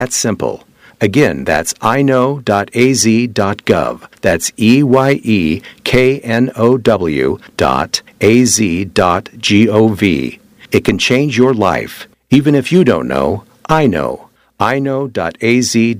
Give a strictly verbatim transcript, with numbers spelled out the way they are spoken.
That's simple. Again, that's I know dot a z dot gov. That's E Y E K N O W dot A Z dot G O V. It can change your life. Even if you don't know, I know. I know dot A Z